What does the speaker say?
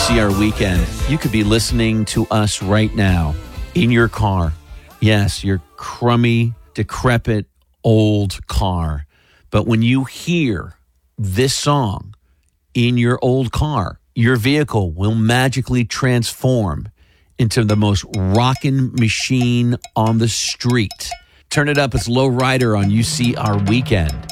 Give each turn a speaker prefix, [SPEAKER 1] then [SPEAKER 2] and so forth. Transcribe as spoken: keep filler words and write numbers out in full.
[SPEAKER 1] C R Weekend. You could be listening to us right now in your car. Yes, your crummy, decrepit, old car. But when you hear this song in your old car, your vehicle will magically transform into the most rockin' machine on the street. Turn it up. It's Low Rider on U C R Weekend.